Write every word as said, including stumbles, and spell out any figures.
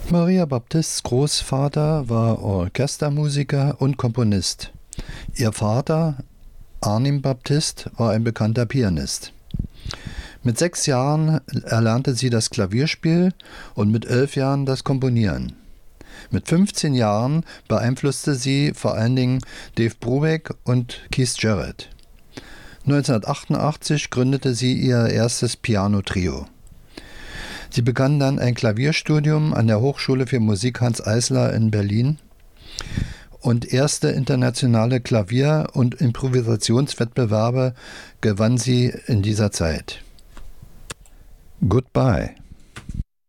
Maria Baptists Großvater war Orchestermusiker und Komponist. Ihr Vater, Arnim Baptist, war ein bekannter Pianist. Mit sechs Jahren erlernte sie das Klavierspiel und mit elf Jahren das Komponieren. Mit fünfzehn Jahren beeinflusste sie vor allen Dingen Dave Brubeck und Keith Jarrett. neunzehnhundertachtundachtzig gründete sie ihr erstes Piano-Trio. Sie begann dann ein Klavierstudium an der Hochschule für Musik Hanns Eisler in Berlin und erste internationale Klavier- und Improvisationswettbewerbe gewann sie in dieser Zeit. Goodbye.